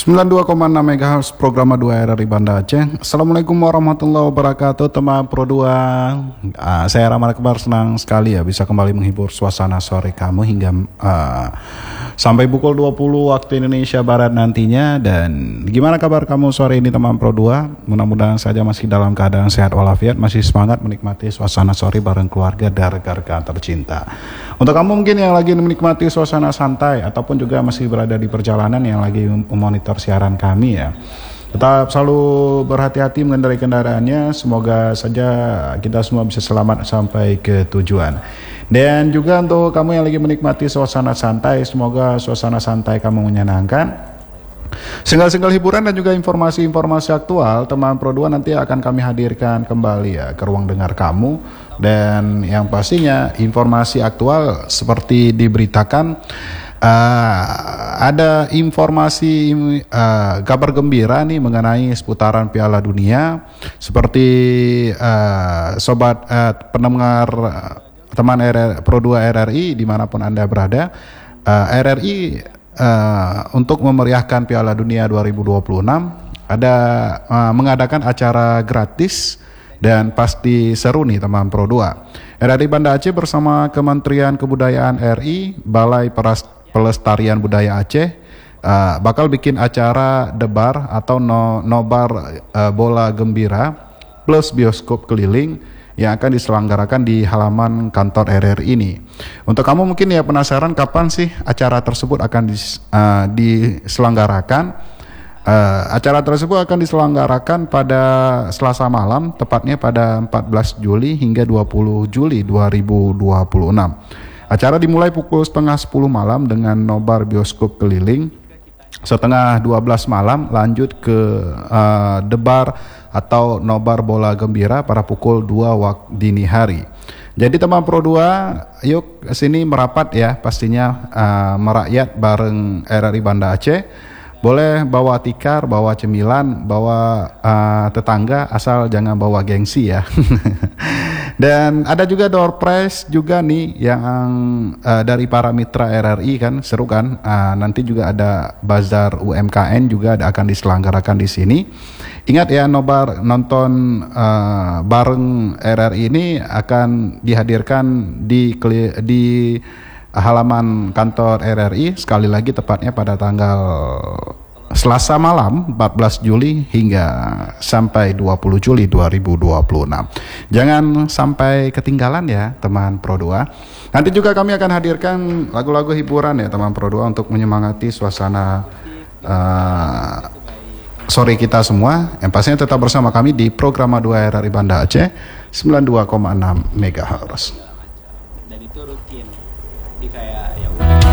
92,6 MHz program 2 RRI Banda Aceh. Assalamualaikum warahmatullahi wabarakatuh teman Pro 2. Saya Rahmat Akbar, senang sekali ya bisa kembali menghibur suasana sore kamu hingga sampai pukul 20 waktu Indonesia Barat nantinya. Dan gimana kabar kamu sore ini teman Pro 2? Mudah-mudahan saja masih dalam keadaan sehat walafiat, masih semangat menikmati suasana sore bareng keluarga dan rekan-rekan tercinta. Untuk kamu mungkin yang lagi menikmati suasana santai ataupun juga masih berada di perjalanan yang lagi memonitor siaran kami ya, tetap selalu berhati-hati mengendarai kendaraannya. Semoga saja kita semua bisa selamat sampai ke tujuan. Dan juga untuk kamu yang lagi menikmati suasana santai, semoga suasana santai kamu menyenangkan. Single-single hiburan dan juga informasi-informasi aktual teman Pro 2 nanti akan kami hadirkan kembali ya ke ruang dengar kamu. Dan yang pastinya informasi aktual seperti diberitakan, ada informasi kabar gembira nih mengenai seputaran Piala Dunia. Seperti sobat pendengar teman Pro 2 RRI dimanapun Anda berada, RRI untuk memeriahkan Piala Dunia 2026 ada mengadakan acara gratis dan pasti seru nih teman Pro 2. RRI Banda Aceh bersama Kementerian Kebudayaan RI, Balai Pelestarian Budaya Aceh bakal bikin acara debar atau nobar bola gembira plus bioskop keliling yang akan diselenggarakan di halaman kantor RRI ini. Untuk kamu mungkin ya penasaran kapan sih acara tersebut akan diselenggarakan? Acara tersebut akan diselenggarakan pada Selasa malam, tepatnya pada 14 Juli hingga 20 Juli 2026. Acara dimulai pukul setengah 10 malam dengan nobar bioskop keliling. Setengah 12 malam lanjut ke debar atau nobar bola gembira pada pukul 2 waktu dini hari. Jadi teman Pro 2, yuk sini merapat ya, pastinya merakyat bareng RRI Banda Aceh. Boleh bawa tikar, bawa cemilan, bawa tetangga, asal jangan bawa gengsi ya. Dan ada juga door prize juga nih yang dari para mitra RRI kan, seru kan. Nanti juga ada bazar UMKM juga akan diselenggarakan di sini. Ingat ya, nobar nonton bareng RRI ini akan dihadirkan di halaman kantor RRI sekali lagi, tepatnya pada tanggal Selasa malam 14 Juli hingga sampai 20 Juli 2026. Jangan sampai ketinggalan ya teman Pro 2. Nanti juga kami akan hadirkan lagu-lagu hiburan ya teman Pro 2 untuk menyemangati suasana sore kita semua. Yang pastinya tetap bersama kami di program 2 RRI Banda Aceh 92,6 MHz. Dan itu rutin. Jadi kayak ya